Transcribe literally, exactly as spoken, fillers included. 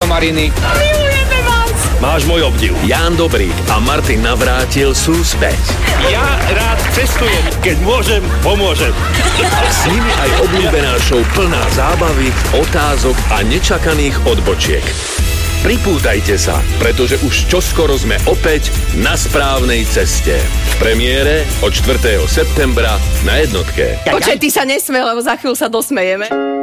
Mariny. Milujeme vás! Máš môj obdiv. Ján Dobrík a Martin Navrátil sú späť. Ja rád cestujem, keď môžem, pomôžem. S nimi aj obľúbená show plná zábavy, otázok a nečakaných odbočiek. Pripútajte sa, pretože už čoskoro sme opäť na správnej ceste. V premiére od štvrtého septembra na Jednotke. Počkaj, ty sa nesmej, lebo za chvíľu sa dosmejeme.